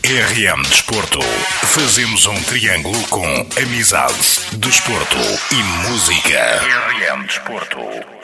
RM Desporto. Fazemos um triângulo com amizade, desporto e música. RM Desporto.